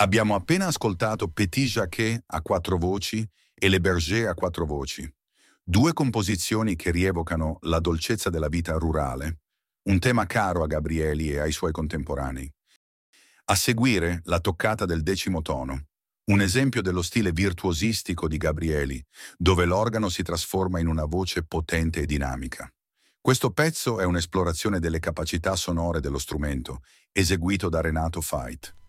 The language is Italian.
Abbiamo appena ascoltato Petit Jacquet a quattro voci e Le Berger a quattro voci, due composizioni che rievocano la dolcezza della vita rurale, un tema caro a Gabrieli e ai suoi contemporanei. A seguire la toccata del decimo tono, un esempio dello stile virtuosistico di Gabrieli, dove l'organo si trasforma in una voce potente e dinamica. Questo pezzo è un'esplorazione delle capacità sonore dello strumento, eseguito da Renato Fait.